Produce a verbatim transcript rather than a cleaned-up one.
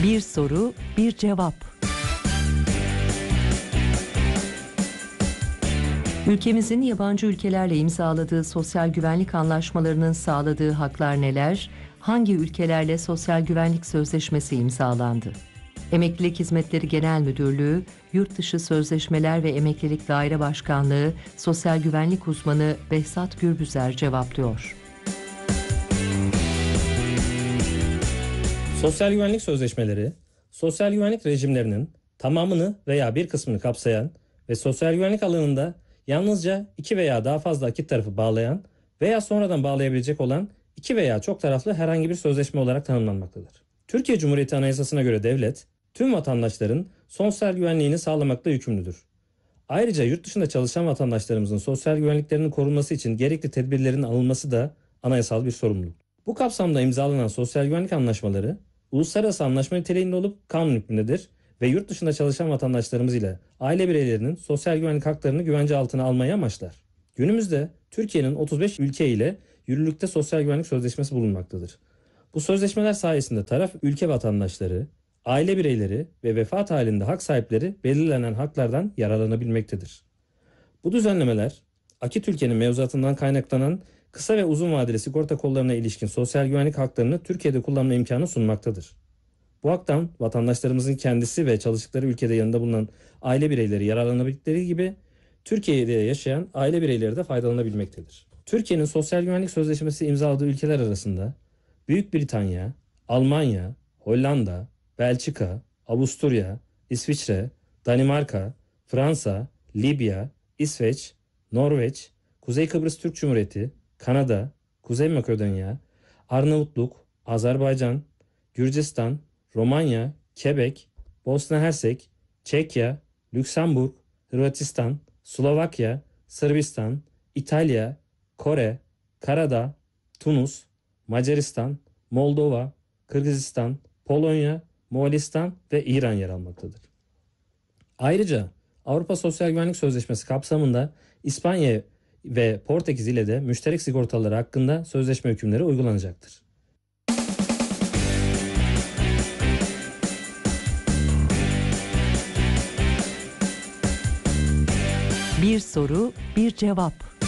Bir soru, bir cevap. Ülkemizin yabancı ülkelerle imzaladığı sosyal güvenlik anlaşmalarının sağladığı haklar neler? Hangi ülkelerle sosyal güvenlik sözleşmesi imzalandı? Emeklilik Hizmetleri Genel Müdürlüğü, Yurtdışı Sözleşmeler ve Emeklilik Daire Başkanlığı Sosyal Güvenlik Uzmanı Behzat Gürbüzer cevaplıyor. Sosyal güvenlik sözleşmeleri, sosyal güvenlik rejimlerinin tamamını veya bir kısmını kapsayan ve sosyal güvenlik alanında yalnızca iki veya daha fazla akit tarafı bağlayan veya sonradan bağlayabilecek olan iki veya çok taraflı herhangi bir sözleşme olarak tanımlanmaktadır. Türkiye Cumhuriyeti Anayasası'na göre devlet, tüm vatandaşların sosyal güvenliğini sağlamakla yükümlüdür. Ayrıca yurt dışında çalışan vatandaşlarımızın sosyal güvenliklerinin korunması için gerekli tedbirlerin alınması da anayasal bir sorumluluk. Bu kapsamda imzalanan sosyal güvenlik anlaşmaları, uluslararası anlaşma niteliğinde olup kanun hükmündedir ve yurt dışında çalışan vatandaşlarımız ile aile bireylerinin sosyal güvenlik haklarını güvence altına almayı amaçlar. Günümüzde Türkiye'nin otuz beş ülke ile yürürlükte sosyal güvenlik sözleşmesi bulunmaktadır. Bu sözleşmeler sayesinde taraf ülke vatandaşları, aile bireyleri ve vefat halinde hak sahipleri belirlenen haklardan yararlanabilmektedir. Bu düzenlemeler, akit ülkenin mevzuatından kaynaklanan kısa ve uzun vadeli sigorta kollarına ilişkin sosyal güvenlik haklarını Türkiye'de kullanma imkanı sunmaktadır. Bu haktan vatandaşlarımızın kendisi ve çalıştıkları ülkede yanında bulunan aile bireyleri yararlanabildikleri gibi Türkiye'de yaşayan aile bireyleri de faydalanabilmektedir. Türkiye'nin sosyal güvenlik sözleşmesi imzaladığı ülkeler arasında Büyük Britanya, Almanya, Hollanda, Belçika, Avusturya, İsviçre, Danimarka, Fransa, Libya, İsveç, Norveç, Kuzey Kıbrıs Türk Cumhuriyeti, Kanada, Kuzey Makedonya, Arnavutluk, Azerbaycan, Gürcistan, Romanya, Quebec, Bosna Hersek, Çekya, Lüksemburg, Hırvatistan, Slovakya, Sırbistan, İtalya, Kore, Karadağ, Tunus, Macaristan, Moldova, Kırgızistan, Polonya, Moğolistan ve İran yer almaktadır. Ayrıca Avrupa Sosyal Güvenlik Sözleşmesi kapsamında İspanya ve Portekiz ile de müşterek sigortaları hakkında sözleşme hükümleri uygulanacaktır. Bir soru, bir cevap.